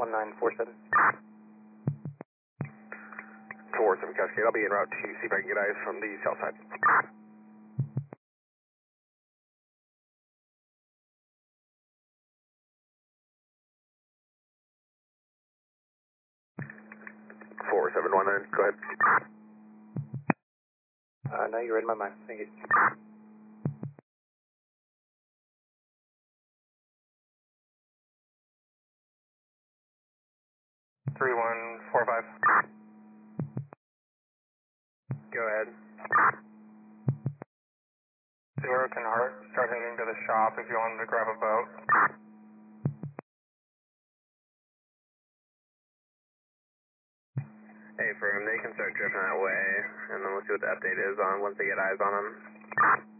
1947. 47 Cascade, I'll be en route to see if I can get eyes from the south side. Four 719, go ahead. No, you read my mind. Thank you. 3145. Go ahead. Zero can start heading to the shop if you wanted to grab a boat. Hey, firm, they can start drifting that way, and then we'll see what the update is on once they get eyes on them.